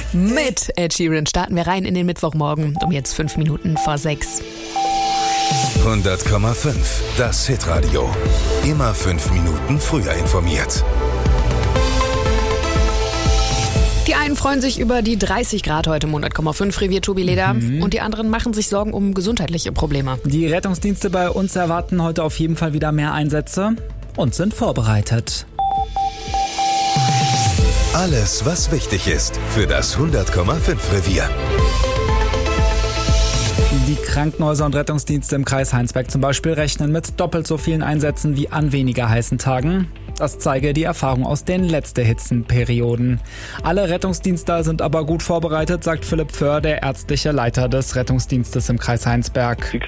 Mit Ed Sheeran starten wir rein in den Mittwochmorgen um jetzt 5 Minuten vor 6. 100,5. Das Hitradio. Immer 5 Minuten früher informiert. Die einen freuen sich über die 30 Grad heute im 100,5 Revier Tobi Leder und die anderen machen sich Sorgen um gesundheitliche Probleme. Die Rettungsdienste bei uns erwarten heute auf jeden Fall wieder mehr Einsätze und sind vorbereitet. Alles, was wichtig ist für das 100,5 Revier. Die Krankenhäuser und Rettungsdienste im Kreis Heinsberg zum Beispiel rechnen mit doppelt so vielen Einsätzen wie an weniger heißen Tagen. Das zeige die Erfahrung aus den letzten Hitzenperioden. Alle Rettungsdienste sind aber gut vorbereitet, sagt Philipp Föhr, der ärztliche Leiter des Rettungsdienstes im Kreis Heinsberg.